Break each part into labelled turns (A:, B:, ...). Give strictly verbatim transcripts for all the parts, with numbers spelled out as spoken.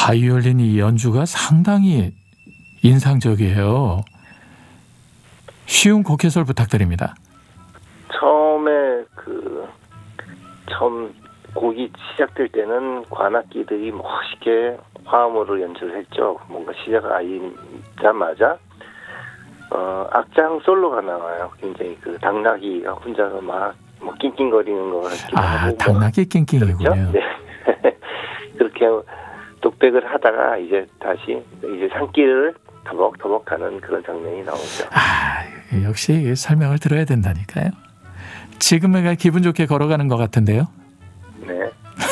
A: 바이올린 이 연주가 상당히 인상적이에요. 쉬운 곡 해설 부탁드립니다.
B: 처음에 그 처음 곡이 시작될 때는 관악기들이 멋있게 화음으로 연주를 했죠. 뭔가 시작 알리자마자 어, 악장 솔로가 나와요. 굉장히 그 당나귀가 혼자서 막 뭐 낑낑거리는 거 같기도
A: 아,
B: 하고.
A: 당나귀 낑낑이군요.
B: 그렇죠? 네. 그렇게 독백을 하다가 이제 다시 이제 산길을 터벅터벅 가는 그런 장면이 나오죠.
A: 아, 역시 설명을 들어야 된다니까요. 지금은 기분 좋게 걸어가는 것 같은데요.
B: 네.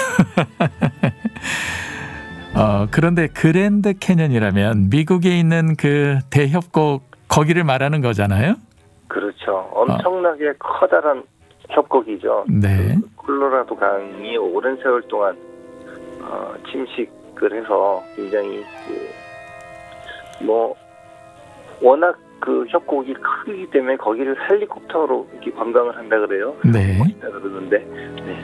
A: 어, 그런데 그랜드 캐년이라면 미국에 있는 그 대협곡 거기를 말하는 거잖아요.
B: 그렇죠. 엄청나게 어. 커다란 협곡이죠.
A: 네.
B: 그 콜로라도 강이 오랜 세월 동안 어, 침식을 해서 굉장히 그, 뭐 워낙 그 협곡이 크기 때문에 거기를 헬리콥터로 이렇게 관광을 한다 그래요.
A: 네.
B: 그러는데. 네.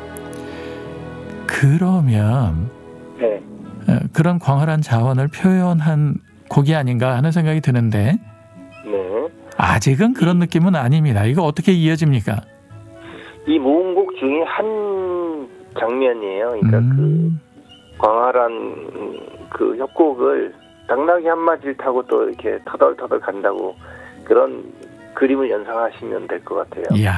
A: 그러면
B: 네.
A: 그런 광활한 자원을 표현한 곡이 아닌가 하는 생각이 드는데
B: 네.
A: 아직은 그런 느낌은 아닙니다. 이거 어떻게 이어집니까?
B: 이 모음곡 중에 한 장면이에요. 그러니까
A: 음.
B: 그 광활한 그 협곡을 당나귀 한 마리를 타고 또 이렇게 터덜터덜 간다고 그런 그림을 연상하시면 될 것 같아요.
A: 이야,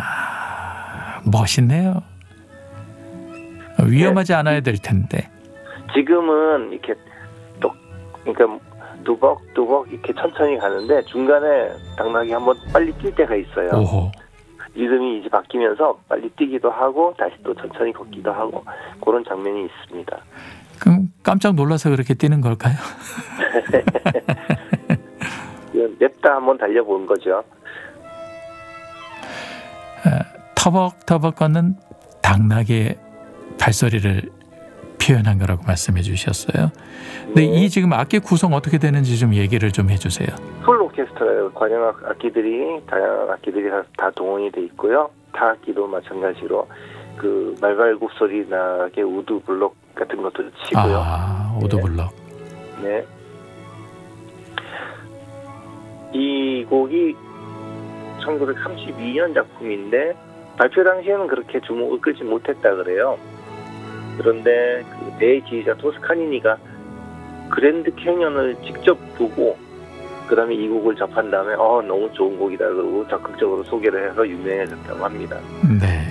A: 멋있네요. 위험하지 네. 않아야 될 텐데.
B: 지금은 이렇게 또 그러니까 두벅두벅 이렇게 천천히 가는데 중간에 당나귀 한번 빨리 뛸 때가 있어요.
A: 오호.
B: 리듬이 이제 바뀌면서 빨리 뛰기도 하고 다시 또 천천히 걷기도 하고 그런 장면이 있습니다.
A: 그럼 깜짝 놀라서 그렇게 뛰는 걸까요?
B: 냅다 한번 달려본 거죠.
A: 아, 터벅터벅 걷는 당나귀의 발소리를 표현한 거라고 말씀해 주셨어요. 근데 네. 이 지금 악기 구성 어떻게 되는지 좀 얘기를 좀 해주세요. 풀
B: 오케스트라예요. 관현 악기들이 다양한 악기들이 다, 다 동원이 돼 있고요. 타악기도 마찬가지로 그 말발굽 소리 나게 우드 블록 같은 것도 치고요.
A: 아, 우드 블록.
B: 네. 네. 이 곡이 천구백삼십이 년 작품인데 발표 당시에는 그렇게 주목을 끌지 못했다 그래요. 그런데 그 대지휘자 토스카니니가 그랜드 캐년을 직접 보고 그 다음에 이 곡을 접한 다음에 어 너무 좋은 곡이다 그러고 적극적으로 소개를 해서 유명해졌다고 합니다.
A: 네.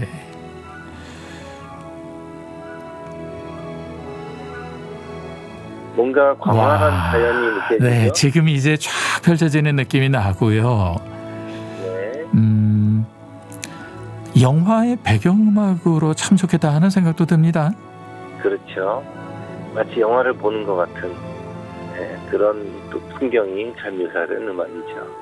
B: 뭔가 광활한 자연이 느껴지죠.
A: 네, 지금 이제 쫙 펼쳐지는 느낌이 나고요.
B: 네.
A: 음, 영화의 배경음악으로 참 좋겠다 하는 생각도 듭니다.
B: 그렇죠. 마치 영화를 보는 것 같은 네, 그런 또 풍경이 잘 묘사된 음악이죠.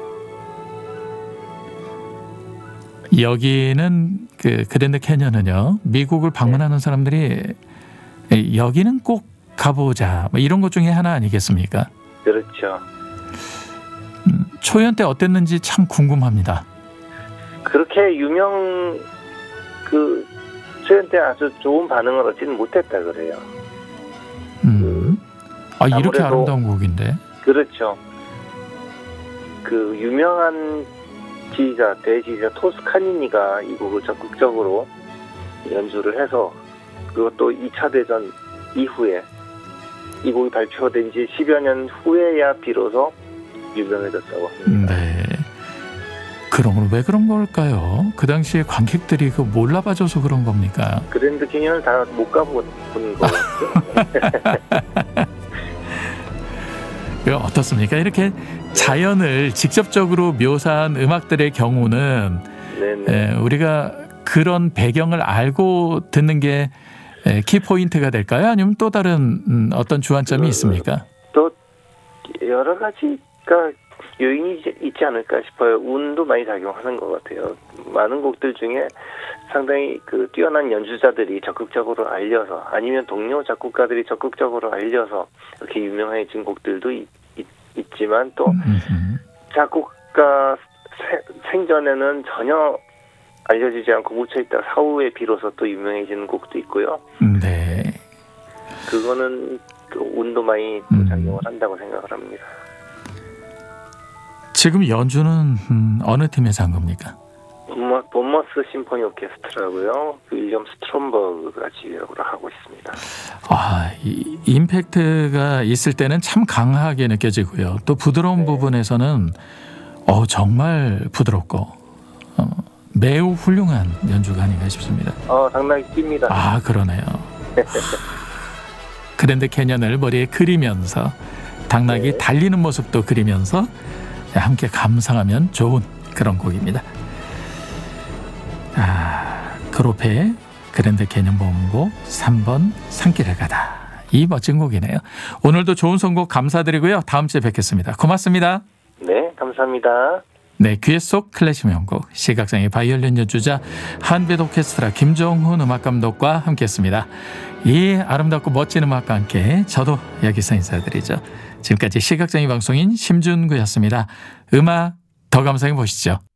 A: 여기는 그 그랜드 캐년은요, 미국을 방문하는 네. 사람들이 여기는 꼭 가보자 뭐 이런 것 중에 하나 아니겠습니까?
B: 그렇죠.
A: 음, 초연 때 어땠는지 참 궁금합니다.
B: 그렇게 유명 그 초연 때 아주 좋은 반응을 얻지는 못했다 그래요.
A: 음, 아 이렇게 아름다운 곡인데.
B: 그렇죠. 그 유명한 지휘자 대지휘자 토스카니니가 이 곡을 적극적으로 연주를 해서 그것도 이 차 대전 이후에 이 곡이 발표된 지 십여 년 후에야 비로소 유명해졌다고 합니다.
A: 네. 그럼 왜 그런 걸까요? 그 당시에 관객들이 그 몰라봐줘서 그런 겁니까?
B: 그랜드 캐년을 다 못 가본 거겠죠.
A: 어떻습니까? 이렇게 자연을 직접적으로 묘사한 음악들의 경우는 에, 우리가 그런 배경을 알고 듣는 게 키포인트가 될까요? 아니면 또 다른 음, 어떤 주안점이 있습니까?
B: 또 여러 가지가 요인이 있지 않을까 싶어요. 운도 많이 작용하는 것 같아요. 많은 곡들 중에 상당히 그 뛰어난 연주자들이 적극적으로 알려서 아니면 동료 작곡가들이 적극적으로 알려서 이렇게 유명해진 곡들도 있, 있, 있지만 또 음흠. 작곡가 세, 생전에는 전혀 알려지지 않고 묻혀있다 사후에 비로소 또 유명해지는 곡도 있고요.
A: 네.
B: 그거는 그 운도 많이
A: 음.
B: 작용을 한다고 생각을 합니다.
A: 지금 연주는 음, 어느 팀에서 한 겁니까?
B: 본머, 본머스 심포니 오케스트라고요. 윌리엄 스트롬버그가 지휘를 하고 있습니다.
A: 아, 이, 임팩트가 있을 때는 참 강하게 느껴지고요. 또 부드러운
B: 네.
A: 부분에서는 어, 정말 부드럽고 어, 매우 훌륭한 연주가 아닌가 싶습니다.
B: 어, 상당히 깁니다.
A: 아, 그러네요. 그랜드 캐년을 머리에 그리면서 당나귀
B: 네.
A: 달리는 모습도 그리면서 함께 감상하면 좋은 그런 곡입니다. 아, 그로페의 그랜드 캐년 보험곡 삼 번 산길을 가다. 이 멋진 곡이네요. 오늘도 좋은 선곡 감사드리고요. 다음 주에 뵙겠습니다. 고맙습니다.
B: 네, 감사합니다.
A: 네, 귀에 쏙 클래식 명곡 시각장애 바이올린 연주자 한빛 오케스트라 김정훈 음악감독과 함께했습니다. 이 아름답고 멋진 음악과 함께 저도 여기서 인사드리죠. 지금까지 시각장애 방송인 심준구였습니다. 음악 더 감상해 보시죠.